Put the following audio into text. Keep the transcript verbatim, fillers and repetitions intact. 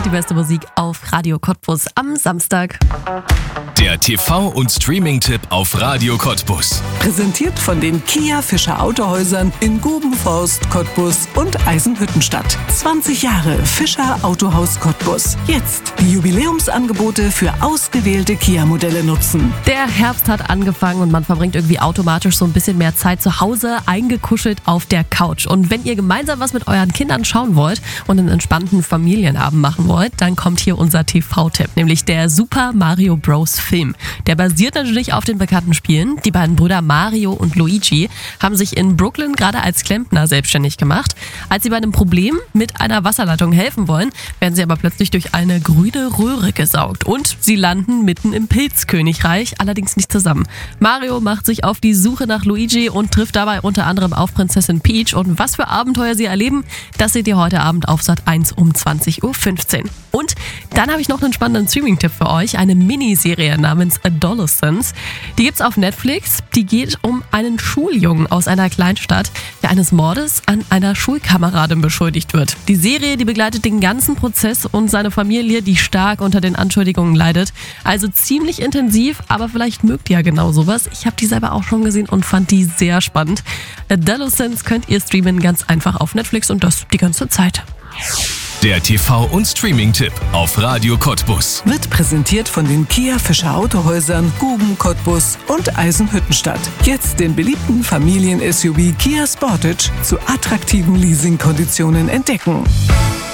die beste Musik auf Radio Cottbus am Samstag. Der T V- und Streaming-Tipp auf Radio Cottbus. Präsentiert von den Kia Fischer Autohäusern in Gubenforst, Cottbus und Eisenhüttenstadt. zwanzig Jahre Fischer Autohaus Cottbus. Jetzt die Jubiläumsangebote für ausgewählte Kia-Modelle nutzen. Der Herbst hat angefangen und man verbringt irgendwie automatisch so ein bisschen mehr Zeit zu Hause, eingekuschelt auf der Couch. Und wenn ihr gemeinsam was mit euren Kindern schauen wollt und einen entspannten Familienabend machen wollt, dann kommt hier unser T V-Tipp, nämlich der Super Mario Bros. Film. Der basiert natürlich auf den bekannten Spielen. Die beiden Brüder Mario und Luigi haben sich in Brooklyn gerade als Klempner selbstständig gemacht. Als sie bei einem Problem mit einer Wasserleitung helfen wollen, werden sie aber plötzlich durch eine grüne Röhre gesaugt und sie landen mitten im Pilzkönigreich, allerdings nicht zusammen. Mario macht sich auf die Suche nach Luigi und trifft dabei unter anderem auf Prinzessin Peach, und was für Abenteuer sie erleben, das seht ihr heute Abend auf Sat eins um zwanzig Uhr fünfzehn. Und dann habe ich noch einen spannenden Streaming-Tipp für euch, eine Miniserie namens Adolescence. Die gibt's auf Netflix. Die geht um einen Schuljungen aus einer Kleinstadt, der eines Mordes an einer Schulkameradin beschuldigt wird. Die Serie, die begleitet den ganzen Prozess und seine Familie, die stark unter den Anschuldigungen leidet. Also ziemlich intensiv, aber vielleicht mögt ihr ja genau sowas. Ich habe die selber auch schon gesehen und fand die sehr spannend. Adolescence könnt ihr streamen ganz einfach auf Netflix und das die ganze Zeit. Der T V- und Streaming-Tipp auf Radio Cottbus. Wird präsentiert von den Kia Fischer Autohäusern Guben, Cottbus und Eisenhüttenstadt. Jetzt den beliebten Familien-S U V Kia Sportage zu attraktiven Leasingkonditionen entdecken.